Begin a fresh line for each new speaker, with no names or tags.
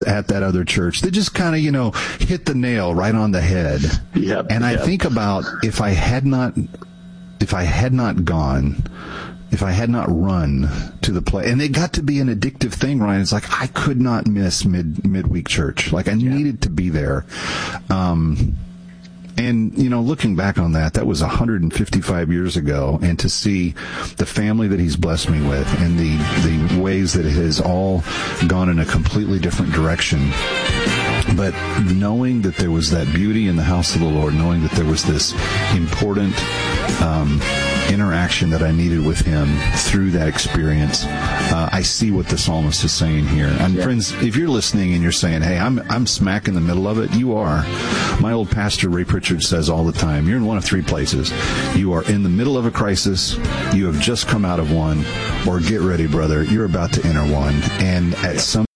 at that other church that just kind of, hit the nail right on the head.
Yep,
and I think about if I had not run to the play, and it got to be an addictive thing, Ryan. It's like I could not miss midweek church. Like I needed to be there. And, looking back on that was 155 years ago, and to see the family that he's blessed me with and the ways that it has all gone in a completely different direction. But knowing that there was that beauty in the house of the Lord, knowing that there was this important interaction that I needed with him through that experience, I see what the psalmist is saying here. And friends, if you're listening and you're saying, hey, I'm smack in the middle of it, you are. My old pastor, Ray Pritchard, says all the time, you're in one of three places. You are in the middle of a crisis, you have just come out of one, or get ready, brother, you're about to enter one. And at some